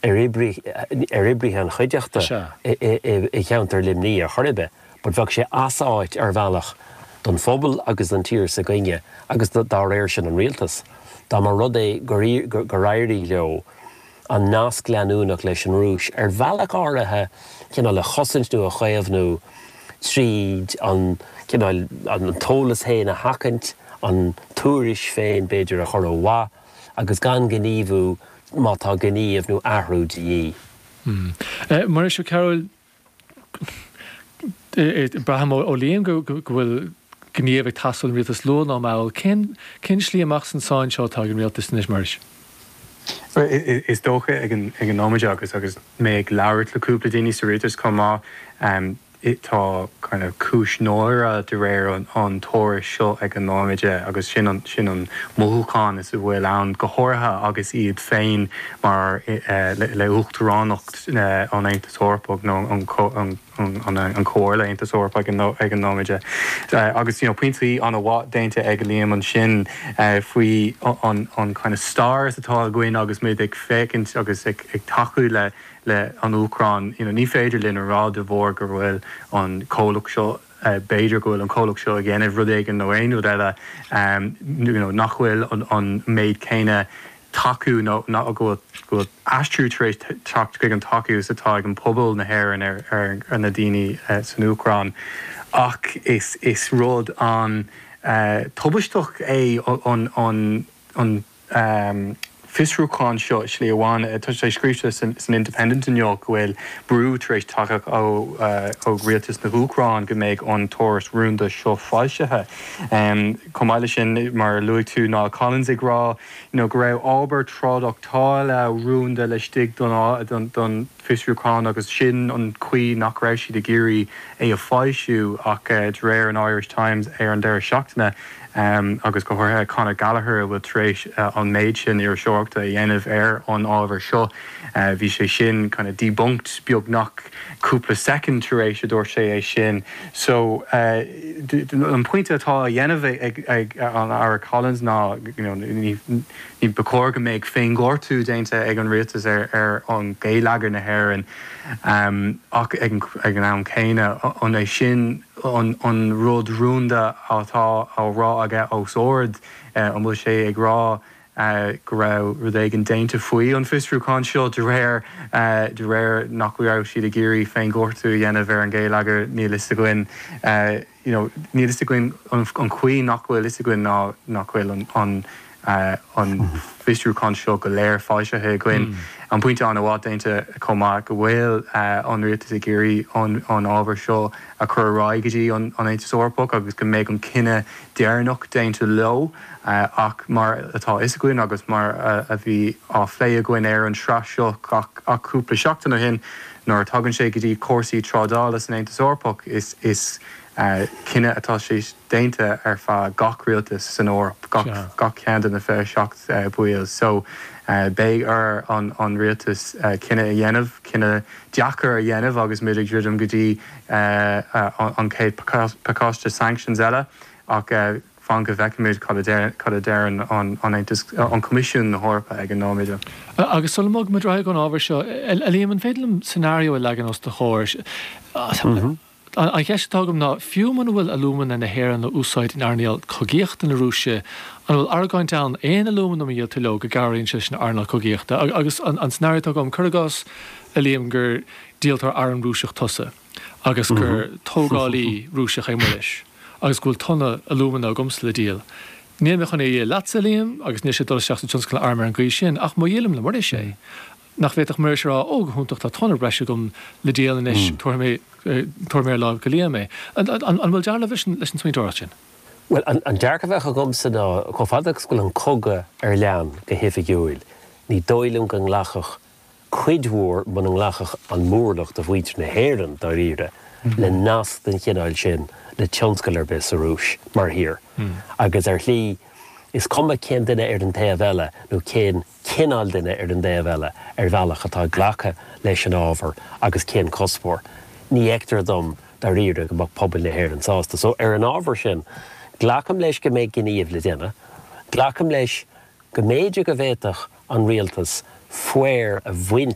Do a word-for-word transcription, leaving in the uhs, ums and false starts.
ribri an chuideachta I cheantar limní a choribe, but bhag sé asáid ar bhealach don phobal agus an tír sa gaine agus dá réir sin an rialtas. Tá mar rud é go rairí leo an nás gleanúnach leis an rúis ar bhealach áirithe cinál le chosaintú a chaamhnú tríd an cinál an tólas héin a hacant an túris féin beidir a chur ó bhá agus gan gníomhú má tá gníomh nó ahrú dí. Mar is Carol Braham ó líon go bhfuil gníomh tasúil rialtas lón á máil cin slí amach san sáin seo tá an rialtas níos maris. Is dócha ag an nóide agus agus méid leabhart le cúpla daoine sa rialtas comá tá kind of cúis nóra de réir an tóir seo ag an nóide agus sin an sin an móthúcháin is bhfuil an go háirithe agus iad féin mar le uachtarránacht an Aontas Eorpach nó an cóir le Aontas Eorpach ag an nóide. Agus pointí an bhá déanta ag líam an sin faoi an kind of stars atá going agus méid ag fécint agus ag taú le le an Ucrán, you know, ní féidir linn a rá de bhór gur bhfuil an cólaach seo beidir go bhfuil an cólaach seo again ag rud ag an nóhainú eile nach bhfuil an méid céine taú nó ná go go astrú tar éis teacht chuig an taú satá ag an pobal na hhéireann ar na daoine san Ucrán. Ach is is rud an tubaistech é an Fisrúcháin seo slí amháin tá sé scríte san Independent in York bhfuil brú tar éis takeach ó rialtas na Ucrán go méid an tóras rúnda seo fáilsethe. Comáile sin mar luigh tú ná Collins ag rá go raibh ábhar trádáchtá le rúnda le stig don Fisrúcháin agus sin an chuí nach raibh siad a géirí é a fáilisiú ach réir an Irish Times ar an deir seachtaine. Um, agus go háirthe Conor Gallagher bhfuil tréis uh, an méid sin ar seoachta a dhéanamh ar an ábhar seo. Uh, bhí sé sin kind of debunkt beag nach cúpla second tar éis a dúir sé é sin. So uh, an pointe atá a dhéanamh ag, ag, an Ara Collins ná you know, ní, ní becóir go méid féin glórtú déanta ag an rialtas ar, ar an géileagar na hhéireann um, ach ag, ag an am céine an é sin an, an rud rúnda atá á rá aige ó sord uh, an bhfuil sé ag rá uh, go raibh rud ag an déanta faoi an Fisrúcháin seo de réir uh, de réir nach raibh siad a géirí féin glórtú dhéanamh ar an géileagar ní lista goin uh, you know, ní lista goin an chuí nach bhfuil lista goin ná nach bhfuil an, an Uh, an Fisrúcháin seo go léir fáisethe goin. An pointe an bhá déanta comá go bhfuil an rialtas a géirí an ábhar seo a chur ráigidí an Aontas Eorpach agus go méid an cinenne déarnach déanta lo ach mar atá is goin agus mar a bhí á phlé a goin ar an sra seo ach cúpla seachtainna hin nóair tugann sé go dtí cuasaí trádálas an Aontas Eorpach is is Uh, cinenne atá sé déanta ar fá gach rialtas san Eorp, gach ceann na fé seacht uh, buil. So uh, bé ar an, an rialtas uh, cinenne a dhéanamh, cinenne deachar a dhéanamh agus muidig ddrim go dtí uh, uh, an céad pacáiste sanctions eile ach uh, fan go bhheicimiid cad a déireann an an comisiún na Eorpa ag an nóide. Agus sulla mag mu raibh an ábhar seo, a líam an féidirlim scenario a legan os de chóir. I guess tágam ná fiúman bhfuil alúman na hhéireann le úsáid in airneal cogíochta na rúise an bhfuil argáin down éon alúman am íal tú le go garíonn se sin airneal cogíochta agus an scenario tágam chuirgás a líam gur díaltar ar an rúiseach tusa agus gur tógálaí rúiseach é muis agus gúil tonna alúman á gomsa le díal. Níl me chun é leatsa líam agus ní sé dul seachta tionscail armar an gcuí sin ach má dhélim le mar é sé. Nach bhéach mar rá ó húntaach tá tonna breise gom le déalan is tuair mé lá go líam mé. An bhfuil dearla bhis leis an smídóra sin? Well, an dearcha bheith a gomsa ná chomfadaach scoil an coga ar lean go hifigiúil. Ní dóilm an lachach chuidhúór man an lachach an mórlach do bhuiit na hhéireann dá riire le nás den chinál sin le tionscail ar bes a rúis mar hir. Agus ar lí is cuma cén duine ar an taobh eile nó cén cinál duine ar an taobh eile ar bhealach atá ghlacha leis an ábhar agus cén cospóir. Ní eictar dom dá riire go bach pobail na hhéireann sásta. So ar an ábhar sin, ghlacham leis go méid gníomh le déine, ghlacham leis go méidir go bhéiteach an rialtas fuair a bhaint